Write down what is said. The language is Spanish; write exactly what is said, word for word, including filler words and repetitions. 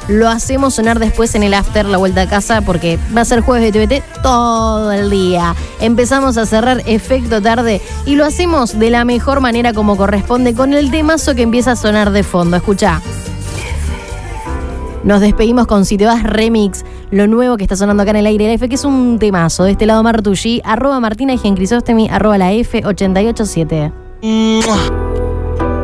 lo hacemos sonar después en el after, la vuelta a casa, porque va a ser jueves de T V T todo el día. Empezamos a cerrar Efecto Tarde y lo hacemos de la mejor manera como corresponde, con el temazo que empieza a sonar de fondo. Escuchá. Nos despedimos con Si Te Vas Remix, lo nuevo que está sonando acá en el aire de la F, que es un temazo. De este lado Martucci, arroba Martina y Gen Crisóstemi, arroba la F ochenta y ocho siete.